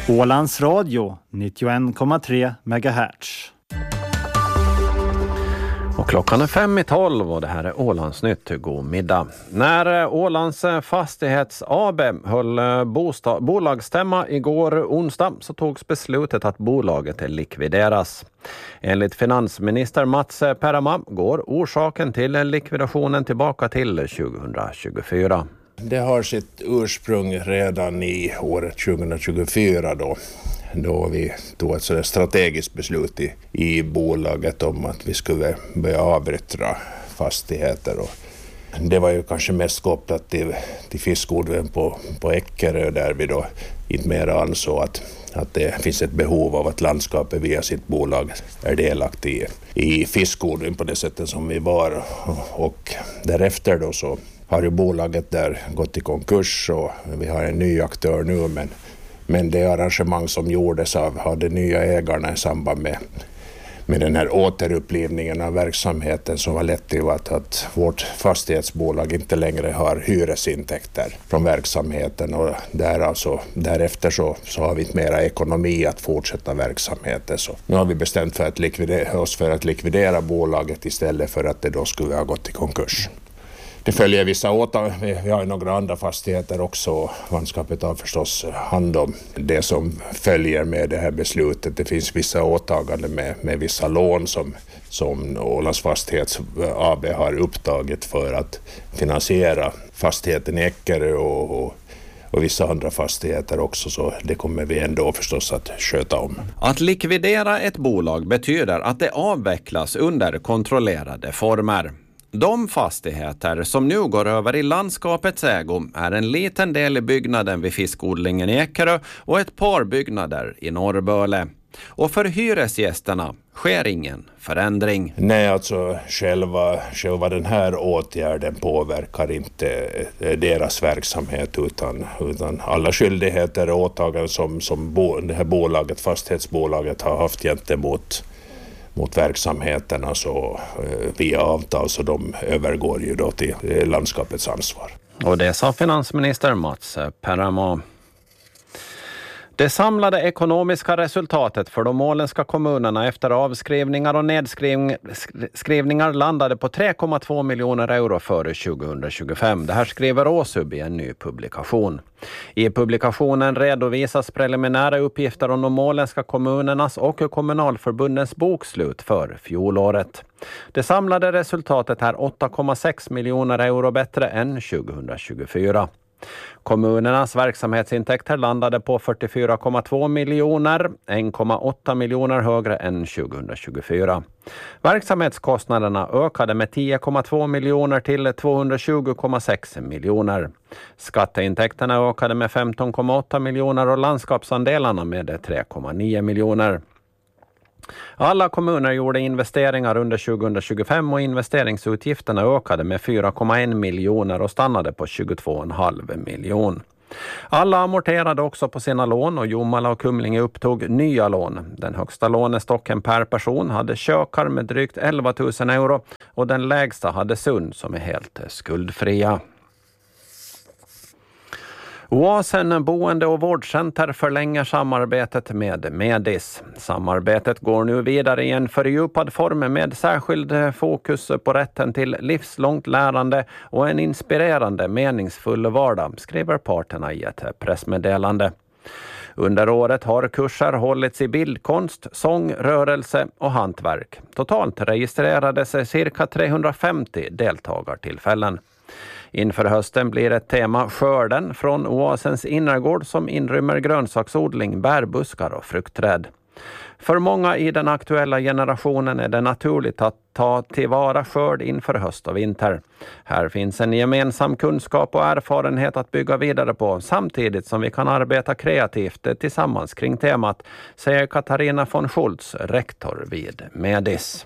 Ålands Radio 91,3 MHz. Och klockan är 5:12 och det här är Ålandsnytt. God middag. När Ålands Fastighets AB höll bolagsstämma igår onsdag så togs beslutet att bolaget likvideras. Enligt finansminister Mats Perama går orsaken till likvidationen tillbaka till 2024. Det har sitt ursprung redan i året 2024 då vi tog ett strategiskt beslut i bolaget om att vi skulle börja avyttra fastigheter. Och det var ju kanske mest kopplat till fiskodlingen på Eckerö, där vi då inte mer ansåg att det finns ett behov av att landskapet via sitt bolag är delaktig i fiskodlingen på det sättet som vi var. Och därefter då så har ju bolaget där gått i konkurs och vi har en ny aktör nu, men det arrangemang som gjordes av de nya ägarna i samband med den här återupplivningen av verksamheten som har lett till att vårt fastighetsbolag inte längre har hyresintäkter från verksamheten, och därefter så har vi inte mera ekonomi att fortsätta verksamheten. Så nu har vi bestämt oss för att likvidera bolaget istället för att det då skulle ha gått i konkurs. Det följer vissa åtaganden. Vi har ju några andra fastigheter också. Landskapet har förstås hand om det som följer med det här beslutet. Det finns vissa åtaganden med vissa lån som Ålands Fastighets AB har upptagit för att finansiera fastigheten i Eckerö och vissa andra fastigheter också, så det kommer vi ändå förstås att sköta om. Att likvidera ett bolag betyder att det avvecklas under kontrollerade former. De fastigheter som nu går över i landskapets ägo är en liten del i byggnaden vid fiskodlingen i Eckerö och ett par byggnader i Norrböle. Och för hyresgästerna sker ingen förändring. Nej, alltså själva den här åtgärden påverkar inte deras verksamhet utan alla skyldigheter och åtaganden som det här fastighetsbolaget har haft gentemot verksamheten, alltså via avtal, så de övergår ju då till landskapets ansvar. Och det sa finansminister Mats Perama. Det samlade ekonomiska resultatet för de åländska kommunerna efter avskrivningar och nedskrivningar landade på 3,2 miljoner euro före 2025. Det här skriver Åsub i en ny publikation. I publikationen redovisas preliminära uppgifter om de åländska kommunernas och kommunalförbundens bokslut för fjolåret. Det samlade resultatet är 8,6 miljoner euro bättre än 2024. Kommunernas verksamhetsintäkter landade på 44,2 miljoner, 1,8 miljoner högre än 2024. Verksamhetskostnaderna ökade med 10,2 miljoner till 220,6 miljoner. Skatteintäkterna ökade med 15,8 miljoner och landskapsandelarna med 3,9 miljoner. Alla kommuner gjorde investeringar under 2025 och investeringsutgifterna ökade med 4,1 miljoner och stannade på 22,5 miljoner. Alla amorterade också på sina lån och Jomala och Kumlinge upptog nya lån. Den högsta lånestocken per person hade Kökar med drygt 11 000 euro och den lägsta hade Sund som är helt skuldfria. Oasen boende- och vårdcenter förlänger samarbetet med Medis. Samarbetet går nu vidare i en fördjupad form med särskild fokus på rätten till livslångt lärande och en inspirerande, meningsfull vardag, skriver parterna i ett pressmeddelande. Under året har kurser hållits i bildkonst, sång, rörelse och hantverk. Totalt registrerades cirka 350 deltagartillfällen. Inför hösten blir ett tema skörden från Oasens innergård som inrymmer grönsaksodling, bärbuskar och fruktträd. För många i den aktuella generationen är det naturligt att ta tillvara skörd inför höst och vinter. Här finns en gemensam kunskap och erfarenhet att bygga vidare på samtidigt som vi kan arbeta kreativt tillsammans kring temat, säger Katarina von Schultz, rektor vid Medis.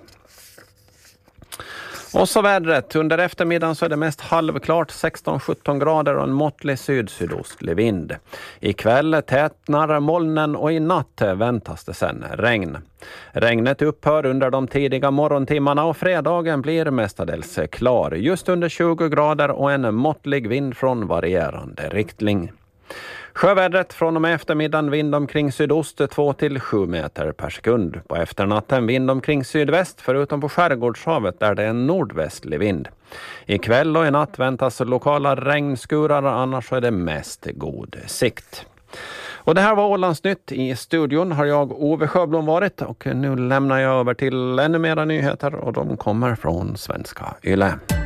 Och så vädret. Under eftermiddagen så är det mest halvklart, 16-17 grader och en måttlig sydostlig vind. Ikväll tätnar molnen och i natt väntas det sen regn. Regnet upphör under de tidiga morgontimmarna och fredagen blir mestadels klar. Just under 20 grader och en måttlig vind från varierande riktning. Sjövädret från och med eftermiddagen vind omkring sydost 2-7 meter per sekund. På efternatten vind omkring sydväst förutom på skärgårdshavet där det är en nordvästlig vind. Ikväll och i natt väntas lokala regnskurar, annars är det mest god sikt. Och det här var Ålandsnytt. I studion har jag Ove Sjöblom varit och nu lämnar jag över till ännu mera nyheter och de kommer från Svenska Yle.